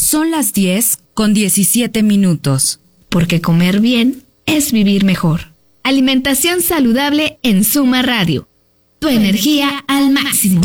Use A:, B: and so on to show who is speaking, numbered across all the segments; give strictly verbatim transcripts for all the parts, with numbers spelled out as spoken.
A: Son las diez con diecisiete minutos.
B: Porque comer bien es vivir mejor. Alimentación saludable en Suma Radio. Tu energía al máximo.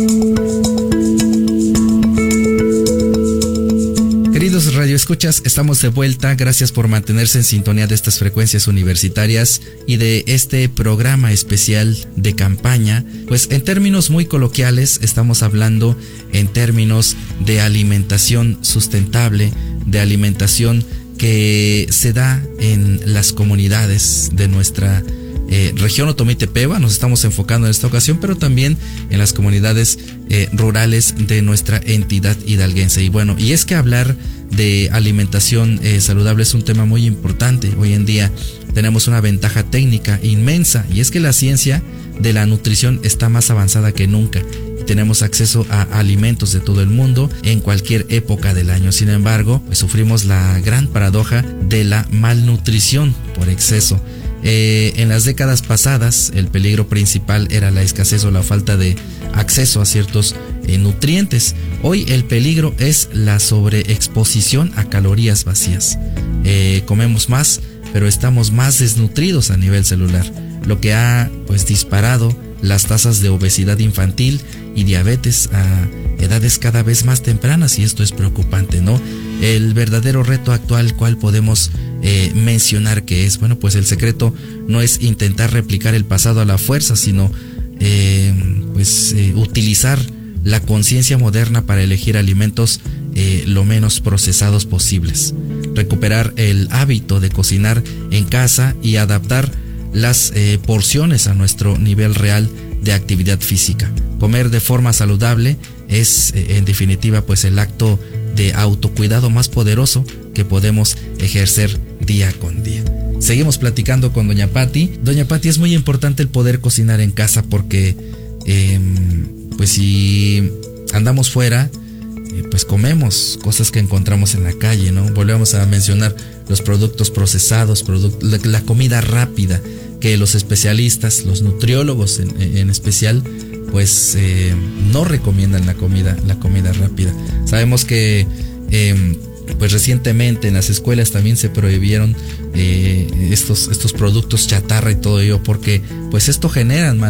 C: Queridos radioescuchas, estamos de vuelta. Gracias por mantenerse en sintonía de estas frecuencias universitarias y de este programa especial de campaña. Pues en términos muy coloquiales estamos hablando en términos de alimentación sustentable, de alimentación que se da en las comunidades de nuestra Eh, región Otomí-Tepehua. Nos estamos enfocando en esta ocasión, pero también en las comunidades eh, rurales de nuestra entidad hidalguense. Y bueno, y es que hablar de alimentación eh, saludable es un tema muy importante. Hoy en día tenemos una ventaja técnica inmensa, y es que la ciencia de la nutrición está más avanzada que nunca. Tenemos acceso a alimentos de todo el mundo en cualquier época del año. Sin embargo, pues sufrimos la gran paradoja de la malnutrición por exceso. Eh, en las décadas pasadas, el peligro principal era la escasez o la falta de acceso a ciertos eh, nutrientes. Hoy el peligro es la sobreexposición a calorías vacías. Eh, comemos más, pero estamos más desnutridos a nivel celular, lo que ha pues disparado las tasas de obesidad infantil y diabetes a edades cada vez más tempranas, y esto es preocupante, ¿no? El verdadero reto actual, ¿cuál podemos eh, mencionar que es? Bueno, pues el secreto no es intentar replicar el pasado a la fuerza, sino eh, pues eh, utilizar la conciencia moderna para elegir alimentos eh, lo menos procesados posibles, recuperar el hábito de cocinar en casa y adaptar las eh, porciones a nuestro nivel real de actividad física. Comer de forma saludable es eh, en definitiva pues el acto de autocuidado más poderoso que podemos ejercer día con día. Seguimos platicando con doña Pati. Doña Pati, es muy importante el poder cocinar en casa porque eh, pues si andamos fuera, eh, pues comemos cosas que encontramos en la calle, ¿no? Volvemos a mencionar los productos procesados, product- la, la comida rápida, que los especialistas, los nutriólogos en, en especial, pues eh, no recomiendan la comida, la comida rápida. Sabemos que eh, pues recientemente en las escuelas también se prohibieron eh, estos, estos productos chatarra y todo ello, porque pues esto generan